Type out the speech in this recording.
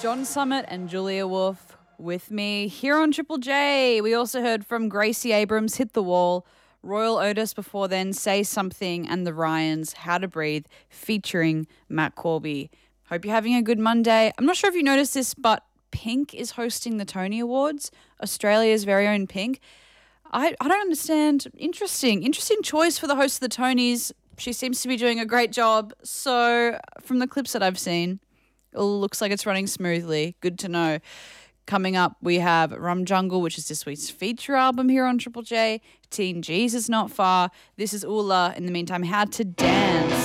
John Summit and Julia Wolf with me here on Triple J. We also heard from Gracie Abrams, Hit the Wall, Royal Otis before then, Say Something, and the Ryans, How to Breathe, featuring Matt Corby. Hope you're having a good Monday. I'm not sure if you noticed this, but Pink is hosting the Tony Awards, Australia's very own Pink. I don't understand. Interesting choice for the host of the Tonys. She seems to be doing a great job. So from the clips that I've seen, it looks like it's running smoothly. Good to know. Coming up, we have Rum Jungle, which is this week's feature album here on Triple J. Teen Jesus Not Far. This is Ula. In the meantime, How to Dance.